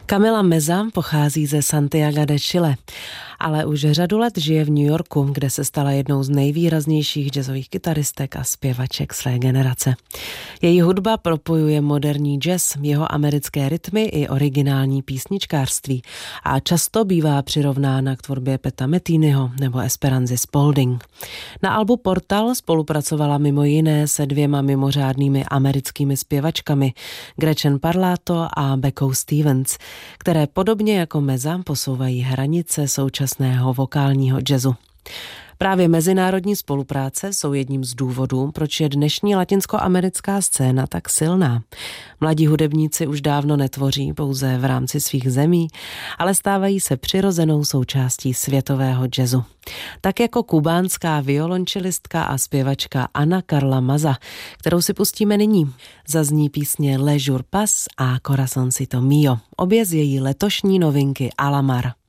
Camila Meza pochází ze Santiaga de Chile, ale už řadu let žije v New Yorku, kde se stala jednou z nejvýraznějších jazzových kytaristek a zpěvaček své generace. Její hudba propojuje moderní jazz, jeho americké rytmy i originální písničkářství a často bývá přirovnána k tvorbě Peta Methenyho nebo Esperanzy Spalding. Na albu Portal spolupracovala mimo jiné se dvěma mimořádnými americkými zpěvačkami, Gretchen Parlato a Beckou Stevens, které podobně jako Meza posouvají hranice současného vokálního jazzu. Právě mezinárodní spolupráce jsou jedním z důvodů, proč je dnešní latinskoamerická scéna tak silná. Mladí hudebníci už dávno netvoří pouze v rámci svých zemí, ale stávají se přirozenou součástí světového jazzu. Tak jako kubánská violončelistka a zpěvačka Ana Carla Maza, kterou si pustíme nyní. Zazní písně Le Jour Passe a Corazoncito Mio, obě z její letošní novinky Alamar.